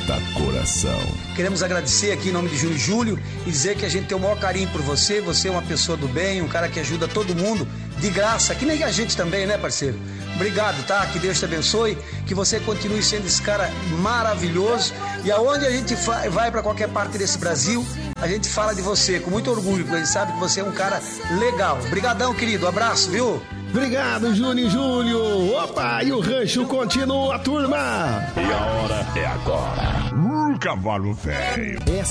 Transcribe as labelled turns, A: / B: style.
A: corta coração.
B: Queremos agradecer aqui em nome de Júnior e Júlio e dizer que a gente tem o maior carinho por você. Você é uma pessoa do bem, um cara que ajuda todo mundo de graça, que nem a gente também, né, parceiro? Obrigado, tá? Que Deus te abençoe, que você continue sendo esse cara maravilhoso. E aonde a gente vai para qualquer parte desse Brasil, a gente fala de você com muito orgulho, porque a gente sabe que você é um cara legal. Obrigadão, querido. Abraço, viu?
C: Obrigado, Júnior e Júlio. Opa, e o rancho continua, turma.
A: E a hora é agora. Cavalo velho.
C: Essa